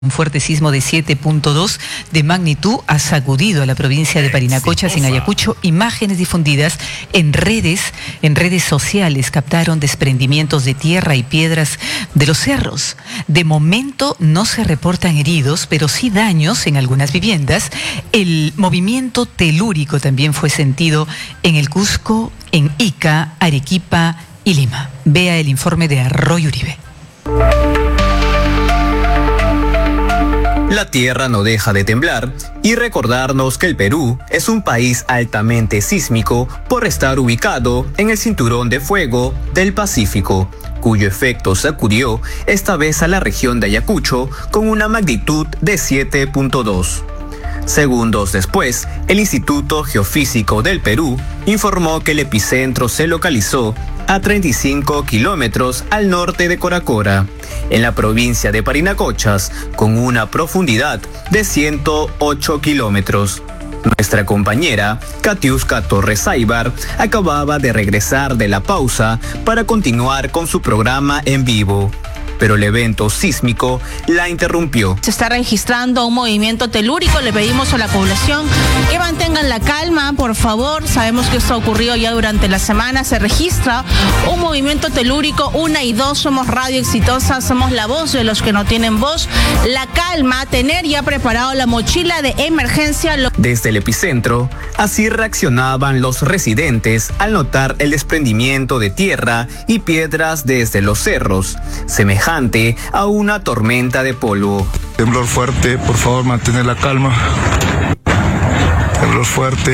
Un fuerte sismo de 7.2 de magnitud ha sacudido a la provincia de Parinacochas en Ayacucho. Imágenes difundidas en redes sociales captaron desprendimientos de tierra y piedras de los cerros. De momento no se reportan heridos, pero sí daños en algunas viviendas. El movimiento telúrico también fue sentido en el Cusco, en Ica, Arequipa y Lima. Vea el informe de Arroyo Uribe. La tierra no deja de temblar y recordarnos que el Perú es un país altamente sísmico por estar ubicado en el cinturón de fuego del Pacífico, cuyo efecto sacudió esta vez a la región de Ayacucho con una magnitud de 7.2. Segundos después, el Instituto Geofísico del Perú informó que el epicentro se localizó a 35 kilómetros al norte de Coracora, en la provincia de Parinacochas, con una profundidad de 108 kilómetros. Nuestra compañera, Katiuska Torres Aybar, acababa de regresar de la pausa para continuar con su programa en vivo, pero el evento sísmico la interrumpió. Se está registrando un movimiento telúrico. Le pedimos a la población que mantengan la calma, por favor. Sabemos que esto ha ocurrido ya durante la semana. Se registra un movimiento telúrico. 1 y 2, somos Radio Exitosa, somos la voz de los que no tienen voz. La calma, tener ya preparado la mochila de emergencia. Desde el epicentro, así reaccionaban los residentes al notar el desprendimiento de tierra y piedras desde los cerros, semejante a una tormenta de polvo. Temblor fuerte, por favor mantener la calma. Temblor fuerte.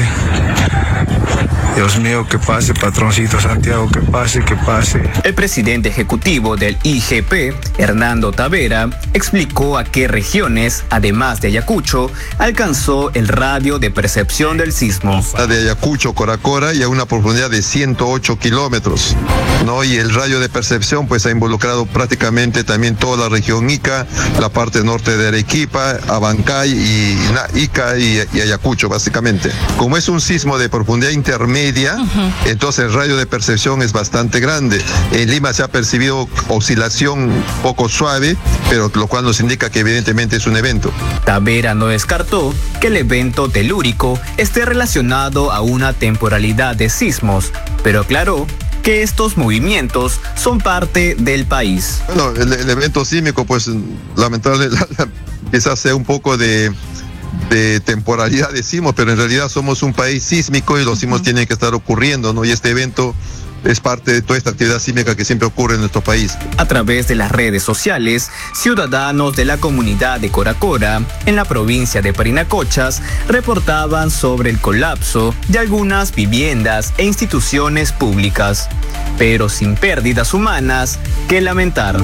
Dios mío, que pase, patroncito Santiago, que pase, que pase. El presidente ejecutivo del IGP, Hernando Tavera, explicó a qué regiones, además de Ayacucho, alcanzó el radio de percepción del sismo. De Ayacucho, Coracora, y a una profundidad de 108 kilómetros, ¿no? Y el radio de percepción pues ha involucrado prácticamente también toda la región Ica, la parte norte de Arequipa, Abancay y Ica y Ayacucho, básicamente. Como es un sismo de profundidad intermedia, entonces el radio de percepción es bastante grande. En Lima se ha percibido oscilación poco suave, pero lo cual nos indica que evidentemente es un evento. Tavera no descartó que el evento telúrico esté relacionado a una temporalidad de sismos, pero aclaró que estos movimientos son parte del país. Bueno, el evento sísmico, pues lamentablemente quizás sea un poco de temporalidad decimos, pero en realidad somos un país sísmico y los sismos tienen que estar ocurriendo, ¿no? Y este evento es parte de toda esta actividad sísmica que siempre ocurre en nuestro país. A través de las redes sociales, ciudadanos de la comunidad de Coracora, en la provincia de Parinacochas, reportaban sobre el colapso de algunas viviendas e instituciones públicas, pero sin pérdidas humanas que lamentar.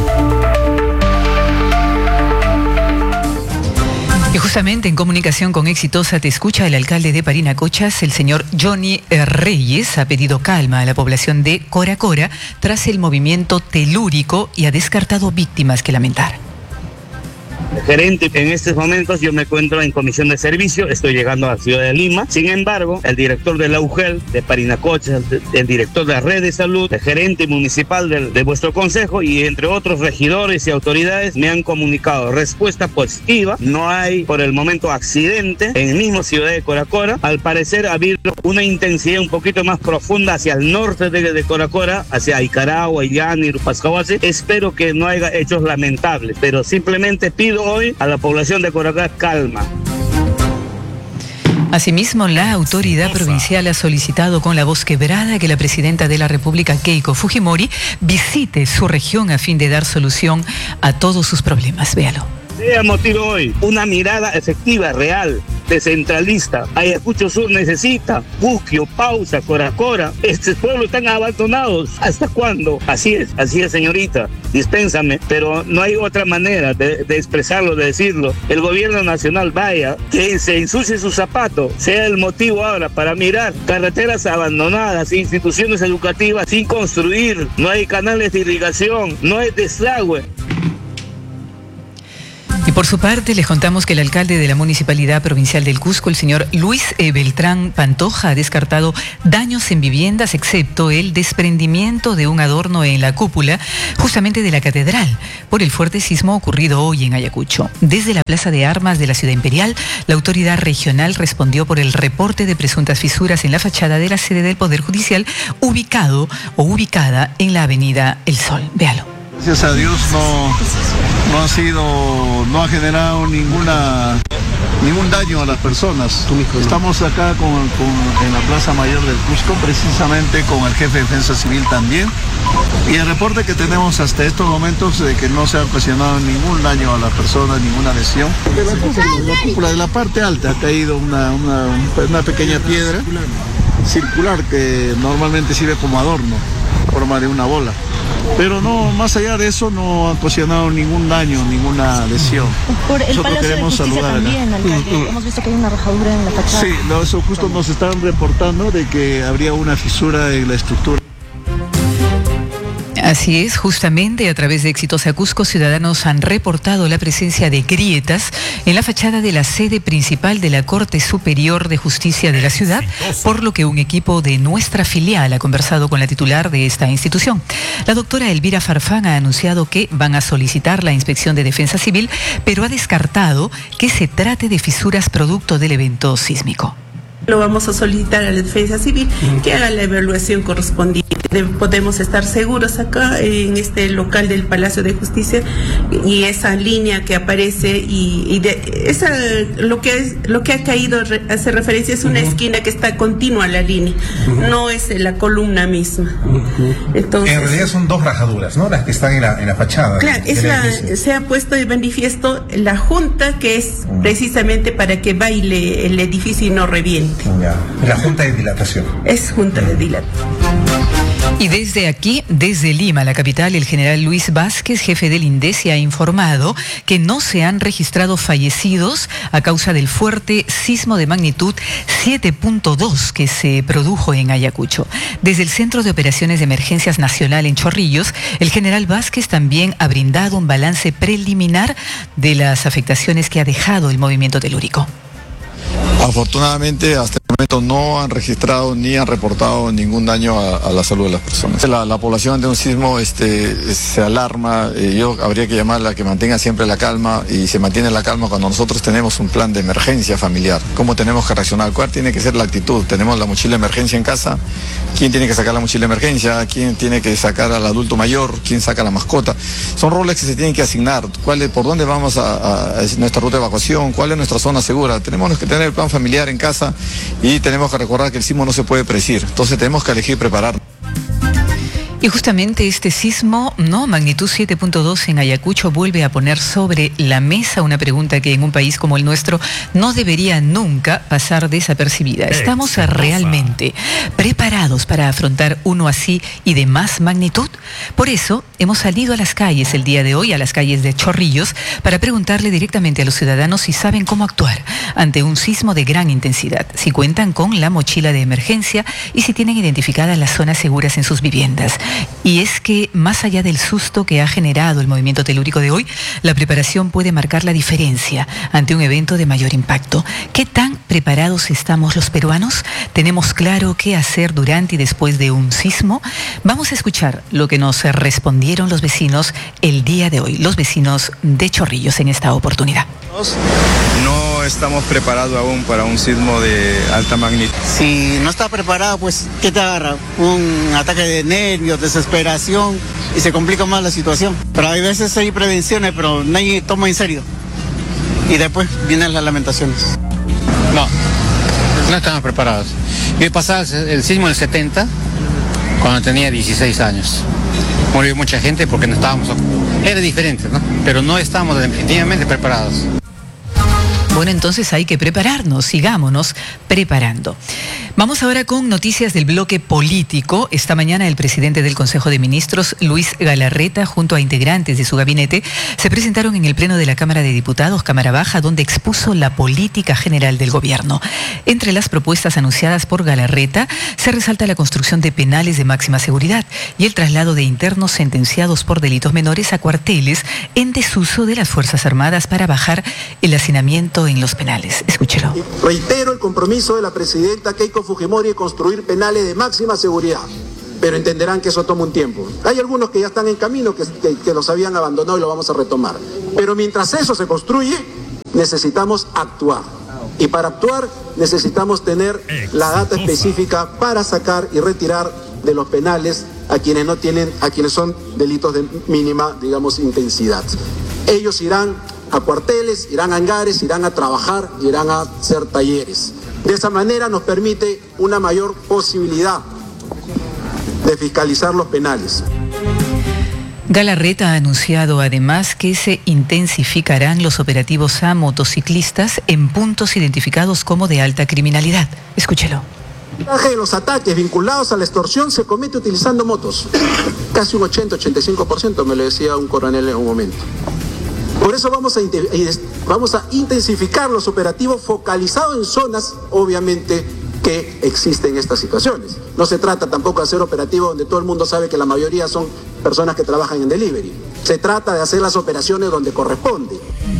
Y justamente en comunicación con Exitosa Te Escucha, el alcalde de Parinacochas, el señor Johnny Reyes, ha pedido calma a la población de Coracora tras el movimiento telúrico y ha descartado víctimas que lamentar. Gerente, en estos momentos yo me encuentro en comisión de servicio, estoy llegando a la ciudad de Lima. Sin embargo, el director de la UGEL de Parinacochas, el director de la red de salud, el gerente municipal de vuestro consejo y entre otros regidores y autoridades me han comunicado respuesta positiva. No hay por el momento accidente en la misma ciudad de Coracora. Al parecer ha habido una intensidad un poquito más profunda hacia el norte de Coracora, hacia Icaragua, Illán y Pascahuasi. Espero que no haya hechos lamentables, pero simplemente pido hoy a la población de Coracora calma. Asimismo, la autoridad provincial ha solicitado con la voz quebrada que la presidenta de la República, Keiko Fujimori, visite su región a fin de dar solución a todos sus problemas. Véalo. Sea motivo hoy una mirada efectiva, real, descentralista. Ayacucho Sur necesita Puquio, Pausa, Coracora. Estos pueblos están abandonados. ¿Hasta cuándo? Así es, señorita. Dispénsame, pero no hay otra manera de expresarlo, de decirlo. El gobierno nacional vaya, que se ensucie su zapato, sea el motivo ahora para mirar carreteras abandonadas, instituciones educativas sin construir, no hay canales de irrigación, no hay desagüe. Y Por su parte, les contamos que el alcalde de la Municipalidad Provincial del Cusco, el señor Luis Beltrán Pantoja, ha descartado daños en viviendas, excepto el desprendimiento de un adorno en la cúpula, justamente de la catedral, por el fuerte sismo ocurrido hoy en Ayacucho. Desde la Plaza de Armas de la Ciudad Imperial, la autoridad regional respondió por el reporte de presuntas fisuras en la fachada de la sede del Poder Judicial, ubicada en la Avenida El Sol. Véalo. Gracias a Dios no ha generado ningún daño a las personas. Estamos acá en la Plaza Mayor del Cusco, precisamente con el jefe de Defensa Civil también. Y el reporte que tenemos hasta estos momentos de que no se ha ocasionado ningún daño a las personas, ninguna lesión. De la cúpula de la parte alta ha caído una pequeña piedra circular que normalmente sirve como adorno, en forma de una bola. Pero no, más allá de eso no ha ocasionado ningún daño, ninguna lesión. Por el Nosotros Palacio de Justicia también, alcalde. Hemos visto que hay una rajadura en la fachada. Sí, eso justo nos están reportando de que habría una fisura en la estructura. Así es, justamente a través de Exitosa Cusco, ciudadanos han reportado la presencia de grietas en la fachada de la sede principal de la Corte Superior de Justicia de la ciudad, por lo que un equipo de nuestra filial ha conversado con la titular de esta institución. La doctora Elvira Farfán ha anunciado que van a solicitar la inspección de Defensa Civil, pero ha descartado que se trate de fisuras producto del evento sísmico. Lo vamos a solicitar a la Defensa Civil que haga la evaluación correspondiente. Podemos estar seguros acá en este local del Palacio de Justicia y esa línea que aparece lo que ha caído hace referencia es una esquina que está continua la línea, no es la columna misma. Entonces, en realidad son dos rajaduras, ¿no? Las que están en la fachada. Claro, se ha puesto de manifiesto la junta que es precisamente para que baile el edificio y no reviente. Ya. La junta de dilatación. Es junta de dilatación. Y desde aquí, desde Lima, la capital, el general Luis Vázquez, jefe del INDECI, ha informado que no se han registrado fallecidos a causa del fuerte sismo de magnitud 7.2 que se produjo en Ayacucho. Desde el Centro de Operaciones de Emergencias Nacional en Chorrillos, el general Vázquez también ha brindado un balance preliminar de las afectaciones que ha dejado el movimiento telúrico. Afortunadamente, hasta el momento no han registrado ni han reportado ningún daño a la salud de las personas. La población ante un sismo se alarma. Habría que llamarla a que mantenga siempre la calma, y se mantiene la calma cuando nosotros tenemos un plan de emergencia familiar. ¿Cómo tenemos que reaccionar? ¿Cuál tiene que ser la actitud? Tenemos la mochila de emergencia en casa. ¿Quién tiene que sacar la mochila de emergencia? ¿Quién tiene que sacar al adulto mayor? ¿Quién saca la mascota? Son roles que se tienen que asignar. ¿Por dónde vamos a nuestra ruta de evacuación? ¿Cuál es nuestra zona segura? Tenemos que tener el plan familiar en casa y tenemos que recordar que el sismo no se puede predecir. Entonces tenemos que elegir preparar. Y justamente este sismo, magnitud 7.2 en Ayacucho, vuelve a poner sobre la mesa una pregunta que en un país como el nuestro no debería nunca pasar desapercibida. ¿Estamos realmente preparados para afrontar uno así y de más magnitud? Por eso hemos salido a las calles el día de hoy, a las calles de Chorrillos, para preguntarle directamente a los ciudadanos si saben cómo actuar ante un sismo de gran intensidad, si cuentan con la mochila de emergencia y si tienen identificadas las zonas seguras en sus viviendas. Y es que, más allá del susto que ha generado el movimiento telúrico de hoy, la preparación puede marcar la diferencia ante un evento de mayor impacto. ¿Qué tan preparados estamos los peruanos? ¿Tenemos claro qué hacer durante y después de un sismo? Vamos a escuchar lo que nos respondieron los vecinos el día de hoy, los vecinos de Chorrillos en esta oportunidad. No estamos preparados aún para un sismo de alta magnitud. Si no está preparado, pues, ¿qué te agarra? Un ataque de nervios, desesperación, y se complica más la situación. Pero hay veces hay prevenciones, pero nadie toma en serio. Y después vienen las lamentaciones. No estamos preparados. Yo he pasado el sismo del 70, cuando tenía 16 años. Murió mucha gente porque no estábamos... Era diferente, ¿no? Pero no estábamos definitivamente preparados. Bueno, entonces hay que prepararnos, sigámonos preparando. Vamos ahora con noticias del bloque político. Esta mañana el presidente del Consejo de Ministros, Luis Galarreta, junto a integrantes de su gabinete, se presentaron en el Pleno de la Cámara de Diputados, Cámara Baja, donde expuso la política general del gobierno. Entre las propuestas anunciadas por Galarreta se resalta la construcción de penales de máxima seguridad y el traslado de internos sentenciados por delitos menores a cuarteles en desuso de las Fuerzas Armadas para bajar el hacinamiento en los penales. Escúchelo. Reitero el compromiso de la presidenta Keiko Fujimori de construir penales de máxima seguridad, pero entenderán que eso toma un tiempo. Hay algunos que ya están en camino, que los habían abandonado y lo vamos a retomar. Pero mientras eso se construye, necesitamos actuar. Y para actuar necesitamos tener la data específica para sacar y retirar de los penales a quienes no tienen, a quienes son delitos de mínima, digamos, intensidad. Ellos irán a cuarteles, irán a hangares, irán a trabajar, irán a hacer talleres. De esa manera nos permite una mayor posibilidad de fiscalizar los penales. Galarreta ha anunciado además que se intensificarán los operativos a motociclistas en puntos identificados como de alta criminalidad. Escúchelo. Los ataques vinculados a la extorsión se comete utilizando motos. Casi un 80-85%, me lo decía un coronel en un momento. Por eso vamos a intensificar los operativos focalizados en zonas, obviamente, que existen estas situaciones. No se trata tampoco de hacer operativos donde todo el mundo sabe que la mayoría son personas que trabajan en delivery. Se trata de hacer las operaciones donde corresponde.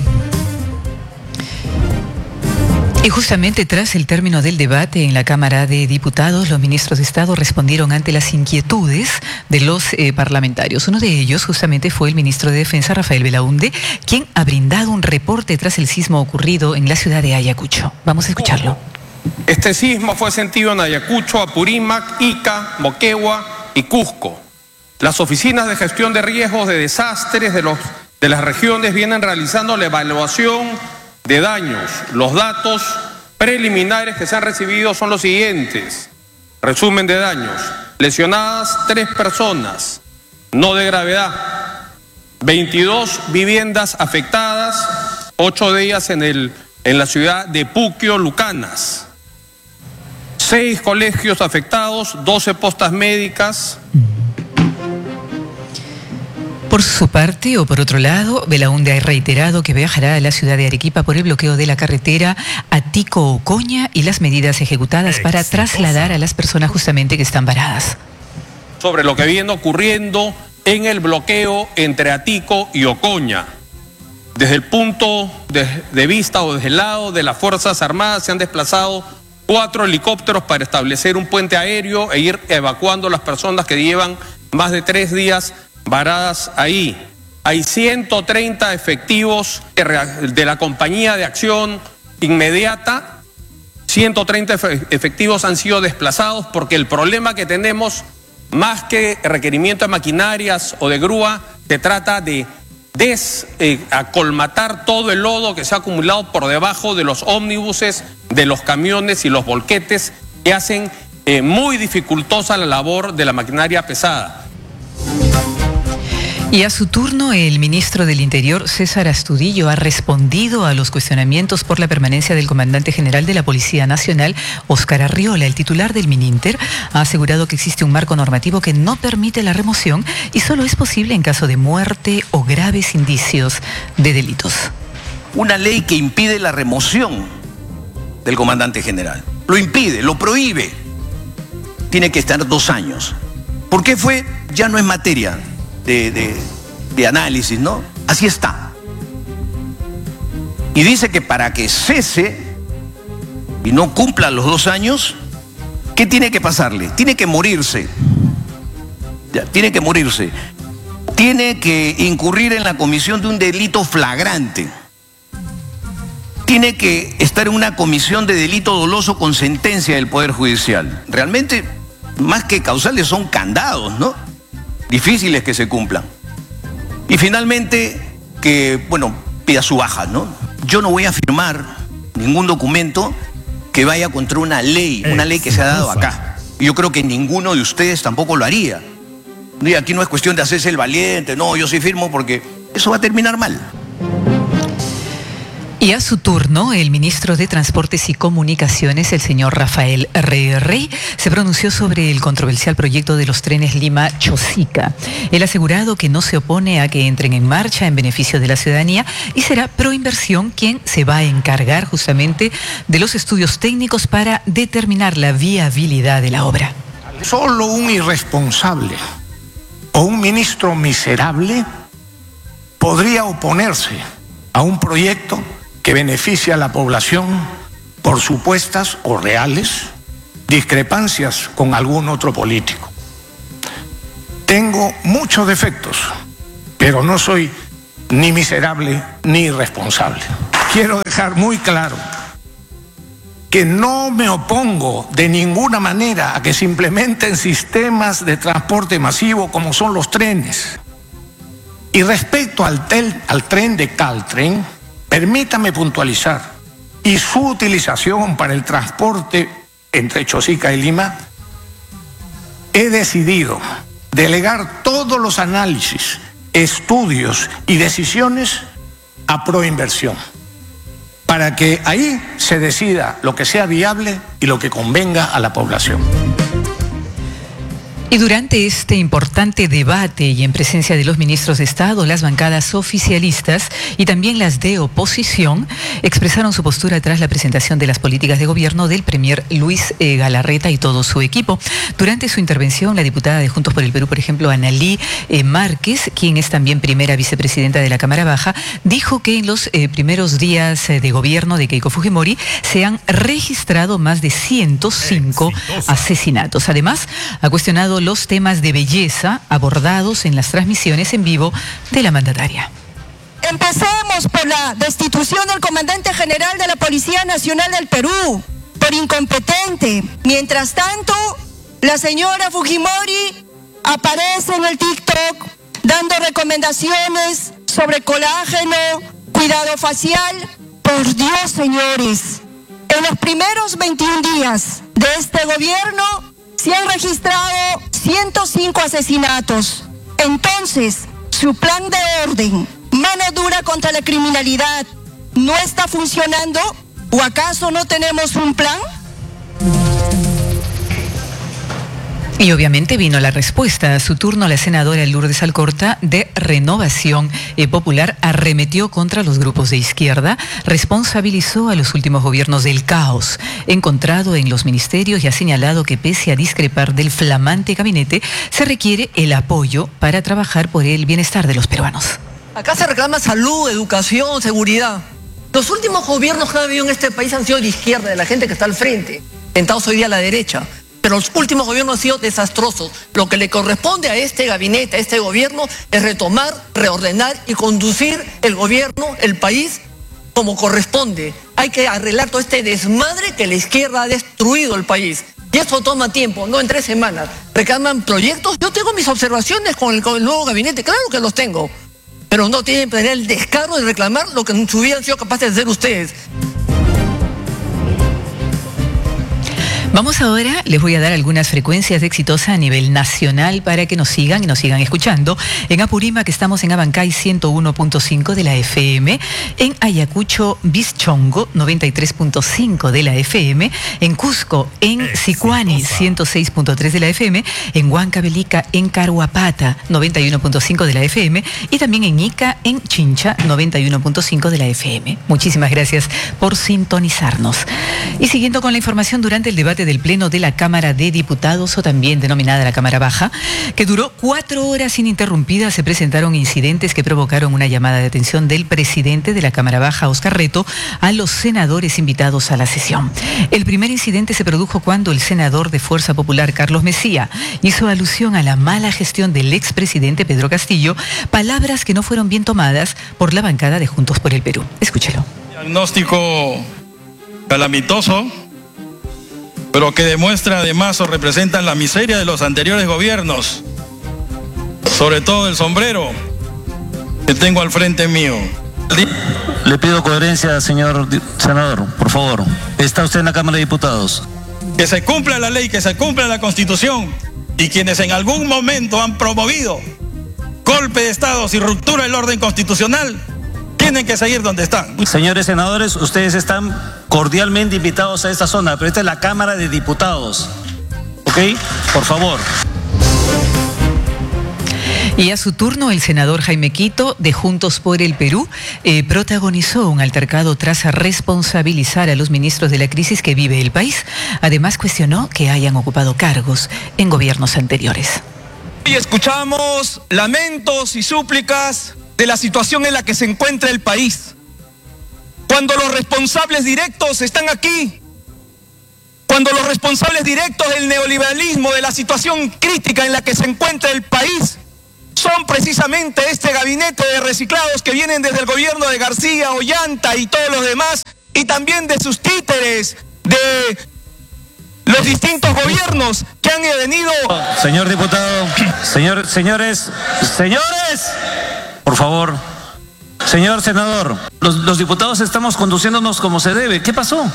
Y justamente tras el término del debate en la Cámara de Diputados, los ministros de Estado respondieron ante las inquietudes de los parlamentarios. Uno de ellos justamente fue el ministro de Defensa, Rafael Belaúnde, quien ha brindado un reporte tras el sismo ocurrido en la ciudad de Ayacucho. Vamos a escucharlo. Este sismo fue sentido en Ayacucho, Apurímac, Ica, Moquegua y Cusco. Las oficinas de gestión de riesgos de desastres de las regiones vienen realizando la evaluación de daños. Los datos preliminares que se han recibido son los siguientes. Resumen de daños. Lesionadas 3 personas, no de gravedad. 22 viviendas afectadas, 8 de ellas en la ciudad de Puquio, Lucanas. 6 colegios afectados, 12 postas médicas. Por su parte, o por otro lado, Belaúnde ha reiterado que viajará a la ciudad de Arequipa por el bloqueo de la carretera Atico-Ocoña y las medidas ejecutadas para trasladar a las personas justamente que están varadas. Sobre lo que viene ocurriendo en el bloqueo entre Atico y Ocoña. Desde el punto de vista o desde el lado de las Fuerzas Armadas se han desplazado 4 helicópteros para establecer un puente aéreo e ir evacuando a las personas que llevan más de 3 días varadas ahí. Hay 130 efectivos de la Compañía de Acción Inmediata. 130 efectivos han sido desplazados porque el problema que tenemos, más que requerimiento de maquinarias o de grúa, se trata de acolmatar todo el lodo que se ha acumulado por debajo de los ómnibuses, de los camiones y los volquetes, que hacen muy dificultosa la labor de la maquinaria pesada. Y a su turno, el ministro del Interior, César Astudillo, ha respondido a los cuestionamientos por la permanencia del comandante general de la Policía Nacional, Óscar Arriola. El titular del Mininter ha asegurado que existe un marco normativo que no permite la remoción y solo es posible en caso de muerte o graves indicios de delitos. Una ley que impide la remoción del comandante general. Lo impide, lo prohíbe. Tiene que estar 2 años. ¿Por qué fue? Ya no es materia de análisis, ¿no? Así está. Y dice que para que cese y no cumpla los 2 años, ¿qué tiene que pasarle? Tiene que morirse. Ya, tiene que morirse. Tiene que incurrir en la comisión de un delito flagrante. Tiene que estar en una comisión de delito doloso con sentencia del Poder Judicial. Realmente, más que causales, son candados, ¿no? Difíciles que se cumplan. Y finalmente, que, bueno, pida su baja, ¿no? Yo no voy a firmar ningún documento que vaya contra una ley que se ha dado acá. Y yo creo que ninguno de ustedes tampoco lo haría. Y aquí no es cuestión de hacerse el valiente, no, yo sí firmo porque eso va a terminar mal. Y a su turno, el ministro de Transportes y Comunicaciones, el señor Rafael Rey, se pronunció sobre el controversial proyecto de los trenes Lima-Chosica. Él ha asegurado que no se opone a que entren en marcha en beneficio de la ciudadanía y será Proinversión quien se va a encargar justamente de los estudios técnicos para determinar la viabilidad de la obra. Solo un irresponsable o un ministro miserable podría oponerse a un proyecto que beneficia a la población por supuestas o reales discrepancias con algún otro político. Tengo muchos defectos, pero no soy ni miserable ni irresponsable. Quiero dejar muy claro que no me opongo de ninguna manera a que se implementen sistemas de transporte masivo como son los trenes. Y respecto al tren de Caltren, permítame puntualizar, y su utilización para el transporte entre Chosica y Lima, he decidido delegar todos los análisis, estudios y decisiones a Proinversión, para que ahí se decida lo que sea viable y lo que convenga a la población. Y durante este importante debate y en presencia de los ministros de Estado, las bancadas oficialistas y también las de oposición expresaron su postura tras la presentación de las políticas de gobierno del premier Luis Galarreta y todo su equipo. Durante su intervención, la diputada de Juntos por el Perú, por ejemplo, Analí Márquez, quien es también primera vicepresidenta de la Cámara Baja, dijo que en los primeros días de gobierno de Keiko Fujimori se han registrado más de 105 asesinatos. Además, ha cuestionado los temas de belleza abordados en las transmisiones en vivo de la mandataria. Empecemos por la destitución del comandante general de la Policía Nacional del Perú, por incompetente. Mientras tanto, la señora Fujimori aparece en el TikTok dando recomendaciones sobre colágeno, cuidado facial. Por Dios, señores, en los primeros 21 días de este gobierno se han registrado 105 asesinatos. Entonces, su plan de orden, mano dura contra la criminalidad, ¿no está funcionando? ¿O acaso no tenemos un plan? Y obviamente vino la respuesta. A su turno, la senadora Lourdes Alcorta, de Renovación Popular, arremetió contra los grupos de izquierda, responsabilizó a los últimos gobiernos del caos encontrado en los ministerios y ha señalado que pese a discrepar del flamante gabinete, se requiere el apoyo para trabajar por el bienestar de los peruanos. Acá se reclama salud, educación, seguridad. Los últimos gobiernos que ha habido en este país han sido de izquierda, de la gente que está al frente, tentados hoy día a la derecha. Pero los últimos gobiernos han sido desastrosos. Lo que le corresponde a este gabinete, a este gobierno, es retomar, reordenar y conducir el gobierno, el país, como corresponde. Hay que arreglar todo este desmadre que la izquierda ha destruido el país. Y eso toma tiempo, no en 3 semanas. Reclaman proyectos. Yo tengo mis observaciones con el nuevo gabinete, claro que los tengo. Pero no tienen que tener el descaro de reclamar lo que en su vida han sido capaces de hacer ustedes. Vamos ahora, les voy a dar algunas frecuencias de Exitosa a nivel nacional para que nos sigan y nos sigan escuchando. En Apurímac estamos en Abancay 101.5 de la FM, en Ayacucho Vischongo 93.5 de la FM, en Cusco, en Sicuani 106.3 de la FM, en Huancavelica, en Caruapata 91.5 de la FM y también en Ica, en Chincha 91.5 de la FM. Muchísimas gracias por sintonizarnos. Y siguiendo con la información, durante el debate del Pleno de la Cámara de Diputados, o también denominada la Cámara Baja, que duró 4 horas ininterrumpidas, se presentaron incidentes que provocaron una llamada de atención del presidente de la Cámara Baja, Óscar Reto, a los senadores invitados a la sesión. El primer incidente se produjo cuando el senador de Fuerza Popular, Carlos Mesía, hizo alusión a la mala gestión del expresidente Pedro Castillo, palabras que no fueron bien tomadas por la bancada de Juntos por el Perú. Escúchelo. Diagnóstico calamitoso, pero que demuestra además o representa la miseria de los anteriores gobiernos, sobre todo el sombrero que tengo al frente mío. Le pido coherencia, señor senador, por favor. Está usted en la Cámara de Diputados. Que se cumpla la ley, que se cumpla la Constitución, y quienes en algún momento han promovido golpe de Estado y ruptura del orden constitucional, tienen tienen que seguir donde están. Señores senadores, ustedes están cordialmente invitados a esta zona, pero esta es la Cámara de Diputados. ¿Ok? Por favor. Y a su turno, el senador Jaime Quito, de Juntos por el Perú, protagonizó un altercado tras responsabilizar a los ministros de la crisis que vive el país. Además, cuestionó que hayan ocupado cargos en gobiernos anteriores. Hoy escuchamos lamentos y súplicas de la situación en la que se encuentra el país. Cuando los responsables directos están aquí, cuando los responsables directos del neoliberalismo, de la situación crítica en la que se encuentra el país, son precisamente este gabinete de reciclados que vienen desde el gobierno de García, Ollanta y todos los demás, y también de sus títeres, de los distintos gobiernos que han venido. Señor diputado, señores, por favor. Señor senador, los diputados estamos conduciéndonos como se debe. ¿Qué pasó?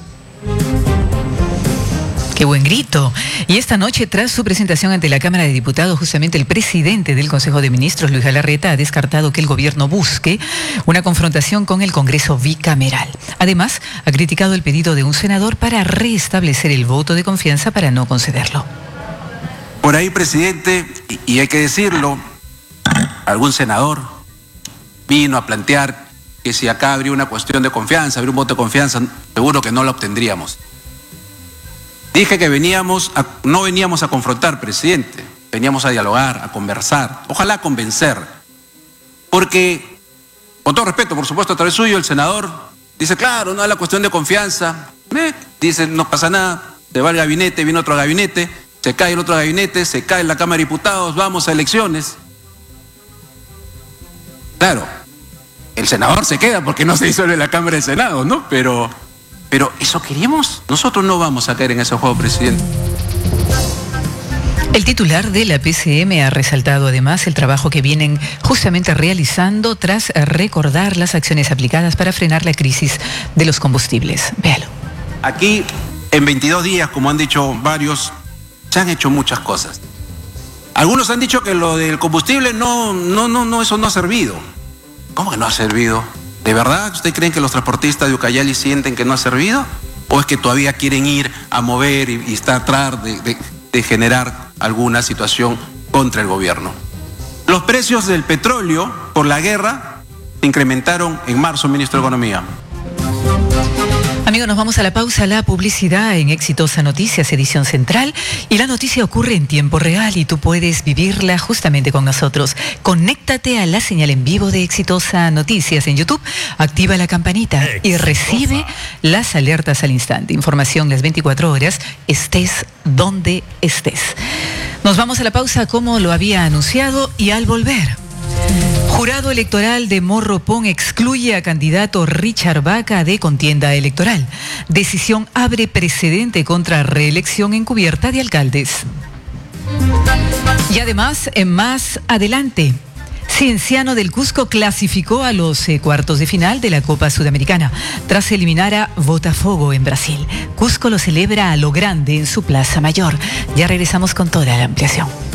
Qué buen grito. Y esta noche, tras su presentación ante la Cámara de Diputados, justamente el presidente del Consejo de Ministros, Luis Galarreta, ha descartado que el gobierno busque una confrontación con el Congreso bicameral. Además, ha criticado el pedido de un senador para restablecer el voto de confianza para no concederlo. Por ahí, presidente, y hay que decirlo, algún senador vino a plantear que si acá habría una cuestión de confianza, habría un voto de confianza, seguro que no la obtendríamos. Dije que no veníamos a confrontar, presidente, veníamos a dialogar, a conversar, ojalá a convencer. Porque, con todo respeto, por supuesto, a través suyo, el senador dice, claro, no es la cuestión de confianza, dice, no pasa nada, se va el gabinete, viene otro gabinete, se cae el otro gabinete, se cae la Cámara de Diputados, vamos a elecciones. Claro, el senador se queda porque no se disuelve la Cámara del Senado, ¿no? Pero ¿eso queríamos? Nosotros no vamos a caer en ese juego, presidente. El titular de la PCM ha resaltado además el trabajo que vienen justamente realizando tras recordar las acciones aplicadas para frenar la crisis de los combustibles. Véalo. Aquí, en 22 días, como han dicho varios, se han hecho muchas cosas. Algunos han dicho que lo del combustible eso no ha servido. ¿Cómo que no ha servido? ¿De verdad ustedes creen que los transportistas de Ucayali sienten que no ha servido? ¿O es que todavía quieren ir a mover y estar atrás de generar alguna situación contra el gobierno? Los precios del petróleo por la guerra se incrementaron en marzo, ministro de Economía. Amigos, nos vamos a la pausa, la publicidad en Exitosa Noticias, edición central. Y la noticia ocurre en tiempo real y tú puedes vivirla justamente con nosotros. Conéctate a la señal en vivo de Exitosa Noticias en YouTube, activa la campanita y recibe las alertas al instante. Información las 24 horas, estés donde estés. Nos vamos a la pausa como lo había anunciado y al volver. Jurado electoral de Morropón excluye a candidato Richard Vaca de contienda electoral. Decisión abre precedente contra reelección encubierta de alcaldes. Y además, más adelante, Cienciano del Cusco clasificó a los cuartos de final de la Copa Sudamericana tras eliminar a Botafogo en Brasil. Cusco lo celebra a lo grande en su Plaza Mayor. Ya regresamos con toda la ampliación.